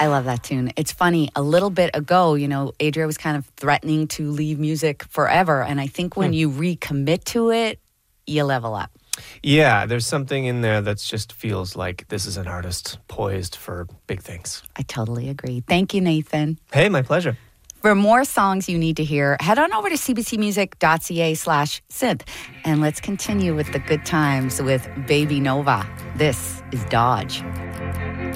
I love that tune. It's funny, a little bit ago, Adria was kind of threatening to leave music forever. And I think when you recommit to it, you level up. Yeah, there's something in there that just feels like this is an artist poised for big things. I totally agree. Thank you, Nathan. Hey, my pleasure. For more songs you need to hear, head on over to cbcmusic.ca/synth. And let's continue with the good times with Baby Nova. This is Dodge.